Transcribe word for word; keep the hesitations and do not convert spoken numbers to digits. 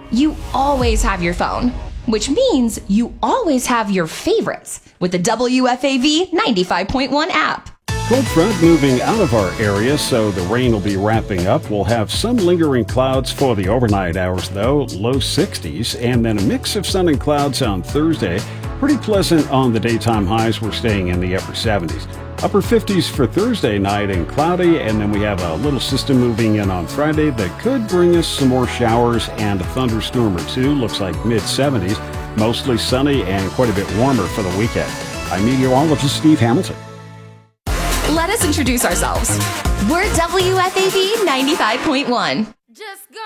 you always have your phone, which means you always have your favorites with the W F A V ninety-five point one app. Cold front moving out of our area, so the rain will be wrapping up. We'll have some lingering clouds for the overnight hours, though, low sixties, and then a mix of sun and clouds on Thursday. Pretty pleasant on the daytime highs. We're staying in the upper seventies. Upper fifties for Thursday night and cloudy, and then we have a little system moving in on Friday that could bring us some more showers and a thunderstorm or two. Looks like mid seventies, mostly sunny and quite a bit warmer for the weekend. I'm meteorologist Steve Hamilton. Let us introduce ourselves. We're W F A V ninety-five point one. Just go.